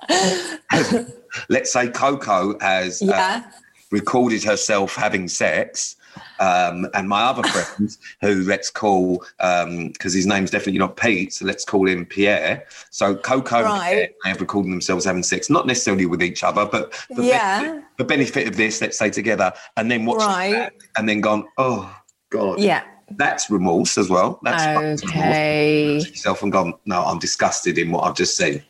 let's say Coco has recorded herself having sex, and my other friend, who let's call, because his name's definitely not Pete, so let's call him Pierre. So Coco and Pierre have recorded themselves having sex, not necessarily with each other, but for benefit of this, let's say together, and then watch it back, and then gone, oh, God. Yeah. That's remorse as well. That's okay. Yourself and gone, no, I'm disgusted in what I've just seen.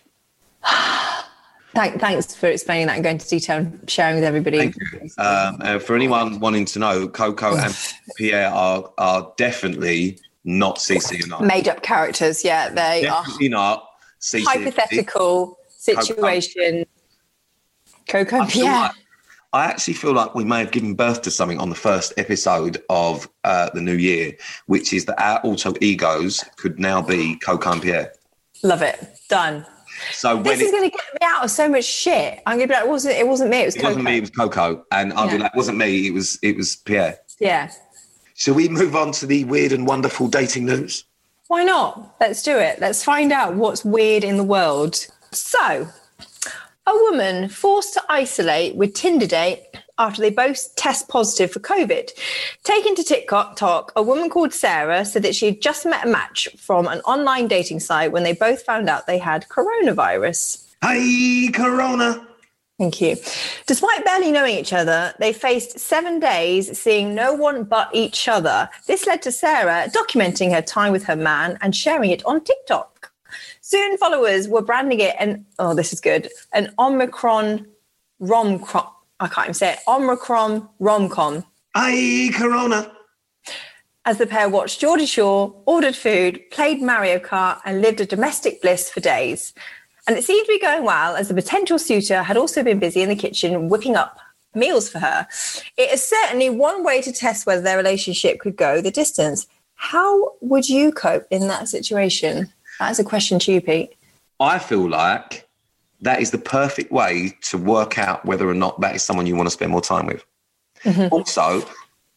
Thanks for explaining that and going into detail and sharing with everybody. Thank you. For anyone wanting to know, Coco and Pierre are definitely not CC and I. Made up characters, yeah. They definitely not CC. Hypothetical situation. Coco and Pierre. I actually feel like we may have given birth to something on the first episode of the new year, which is that our alter egos could now be Coco and Pierre. Love it. Done. So this is going to get me out of so much shit. I'm going to be like, it wasn't me, it was Coco. It wasn't me, it was Coco. And I'll be like, it wasn't me, it was Pierre. Yeah. Shall we move on to the weird and wonderful dating news? Why not? Let's do it. Let's find out what's weird in the world. So, a woman forced to isolate with Tinder date after they both test positive for COVID. Taken to TikTok, a woman called Sarah said that she had just met a match from an online dating site when they both found out they had coronavirus. Hi, Corona. Thank you. Despite barely knowing each other, they faced 7 days seeing no one but each other. This led to Sarah documenting her time with her man and sharing it on TikTok. Soon followers were branding it an Omicron rom-com. I can't even say it. Omicron rom-com. Aye, Corona. As the pair watched Geordie Shore, ordered food, played Mario Kart, and lived a domestic bliss for days. And it seemed to be going well, as the potential suitor had also been busy in the kitchen whipping up meals for her. It is certainly one way to test whether their relationship could go the distance. How would you cope in that situation? That is a question to you, Pete. I feel like that is the perfect way to work out whether or not that is someone you want to spend more time with. Mm-hmm. Also,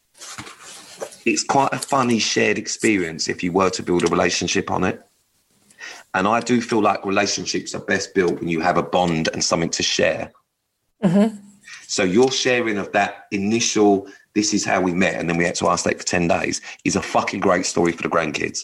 it's quite a funny shared experience if you were to build a relationship on it. And I do feel like relationships are best built when you have a bond and something to share. Mm-hmm. So your sharing of that initial, this is how we met, and then we had to isolate for 10 days, is a fucking great story for the grandkids.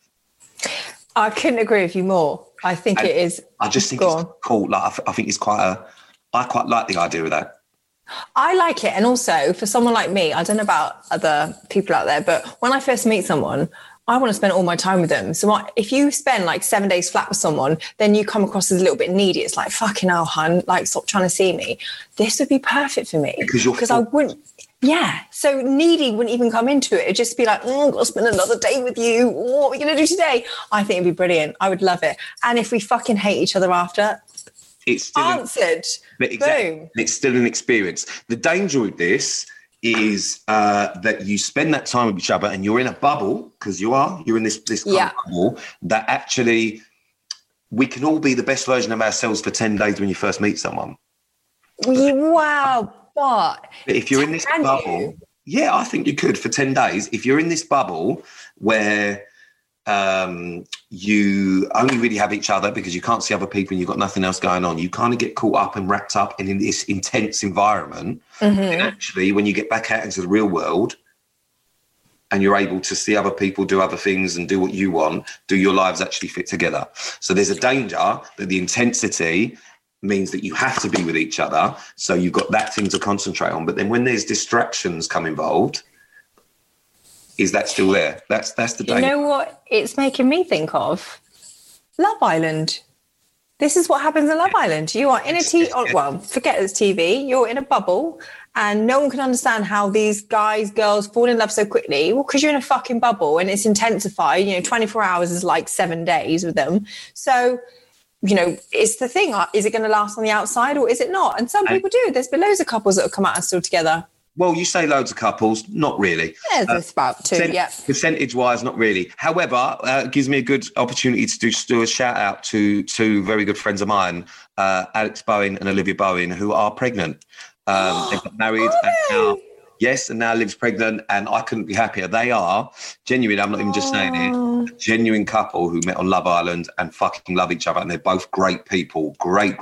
I couldn't agree with you more. I think it is. I just think it's cool. Like, I think it's I quite like the idea of that. I like it. And also for someone like me, I don't know about other people out there, but when I first meet someone, I want to spend all my time with them. So if you spend like 7 days flat with someone, then you come across as a little bit needy. It's like, fucking hell, hun, like stop trying to see me. This would be perfect for me. Because I wouldn't. Yeah. So needy wouldn't even come into it. It'd just be like, I've got to spend another day with you. What are we going to do today? I think it'd be brilliant. I would love it. And if we fucking hate each other after, it's still answered. Boom. It's still an experience. The danger with this is that you spend that time with each other and you're in a bubble, because you're in this bubble that actually we can all be the best version of ourselves for 10 days when you first meet someone. Wow. But if you're in this bubble, I think you could for 10 days. If you're in this bubble where you only really have each other because you can't see other people and you've got nothing else going on, you kind of get caught up and wrapped up in this intense environment. Mm-hmm. And actually, when you get back out into the real world and you're able to see other people do other things and do what you want, do your lives actually fit together? So there's a danger that the intensity means that you have to be with each other, so you've got that thing to concentrate on. But then when there's distractions come involved, is that still there? That's the danger. You know what it's making me think of? Love Island. This is what happens in Love Island. You are in a forget it's TV. You're in a bubble and no one can understand how these guys, girls fall in love so quickly. Well, because you're in a fucking bubble and it's intensified. 24 hours is like 7 days with them. So, it's the thing. Is it going to last on the outside or is it not? And some people do. There's been loads of couples that have come out and still together. Well, you say loads of couples, not really. Yeah, there's about two, Percentage-wise, not really. However, it gives me a good opportunity to do a shout-out to two very good friends of mine, Alex Bowen and Olivia Bowen, who are pregnant. They got married and now Liv's pregnant, and I couldn't be happier. They are genuine, I'm not even just saying it, a genuine couple who met on Love Island and fucking love each other, and they're both great people, great